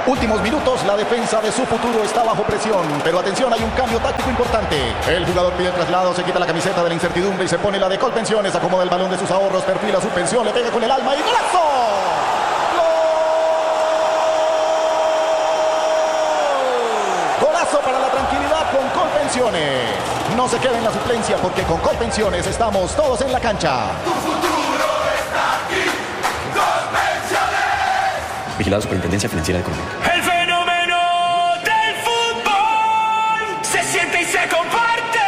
Últimos minutos, la defensa de su futuro está bajo presión. Pero atención, hay un cambio táctico importante. El jugador pide el traslado, se quita la camiseta de la incertidumbre y se pone la de Colpensiones. Acomoda el balón de sus ahorros, perfila su pensión, le pega con el alma y ¡golazo! ¡Golazo para la tranquilidad con Colpensiones! No se quede en la suplencia porque con Colpensiones estamos todos en la cancha. Tu futuro está aquí. Colpensiones. Vigilado Superintendencia Financiera de Colombia. El fenómeno del fútbol se siente y se comparte.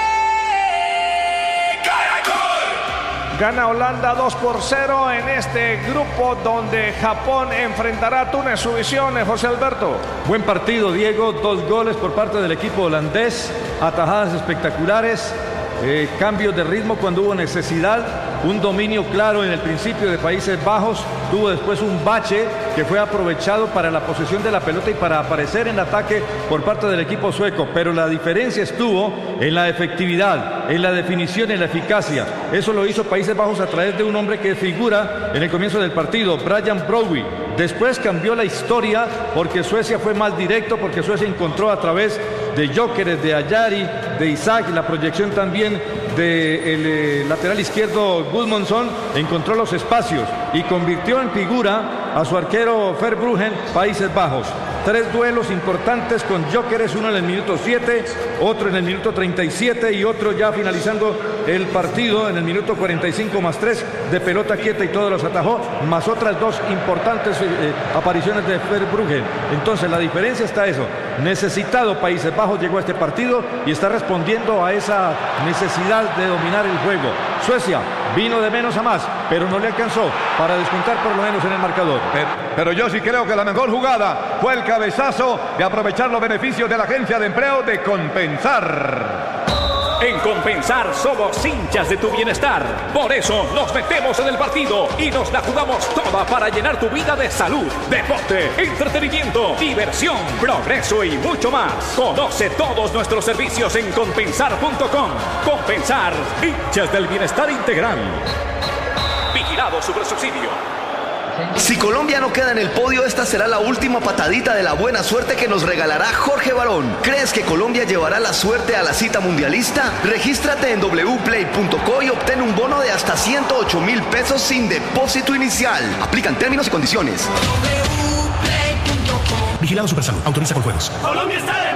¡Caracol! Gana Holanda 2-0 en este grupo donde Japón enfrentará a Túnez. Su visión, José Alberto. Buen partido, Diego. 2 goles por parte del equipo holandés. Atajadas espectaculares. Cambios de ritmo cuando hubo necesidad. Un dominio claro en el principio de Países Bajos. Tuvo después un bache que fue aprovechado para la posesión de la pelota y para aparecer en ataque por parte del equipo sueco. Pero la diferencia estuvo en la efectividad, en la definición, en la eficacia. Eso lo hizo Países Bajos a través de un hombre que figura en el comienzo del partido, Brian Brobby. Después cambió la historia porque Suecia fue más directo, porque Suecia encontró a través de Gyökeres, de Ajari, de Isaac, la proyección también del lateral izquierdo Gudmundsson, encontró los espacios y convirtió en figura a su arquero Verbruggen, Países Bajos. 3 duelos importantes con Gyökeres, uno en el minuto 7, otro en el minuto 37 y otro ya finalizando el partido en el minuto 45 más 3 de pelota quieta y todos los atajó, más otras 2 importantes apariciones de Verbruggen. Entonces la diferencia está eso. Necesitado Países Bajos llegó a este partido y está respondiendo a esa necesidad de dominar el juego. Suecia vino de menos a más, pero no le alcanzó para descontar por lo menos en el marcador. Pero yo sí creo que la mejor jugada fue el cabezazo de aprovechar los beneficios de la agencia de empleo de Compensar. En Compensar somos hinchas de tu bienestar. Por eso nos metemos en el partido y nos la jugamos toda para llenar tu vida de salud, deporte, entretenimiento, diversión, progreso y mucho más. Conoce todos nuestros servicios en compensar.com. Compensar, hinchas del bienestar integral. Vigilado Supersubsidio. Si Colombia no queda en el podio, esta será la última patadita de la buena suerte que nos regalará Jorge Barón. ¿Crees que Colombia llevará la suerte a la cita mundialista? Regístrate en wplay.co y obtén un bono de hasta 108.000 pesos sin depósito inicial. Aplican términos y condiciones. Vigilado Supersalud. Autoriza con juegos. Colombia está de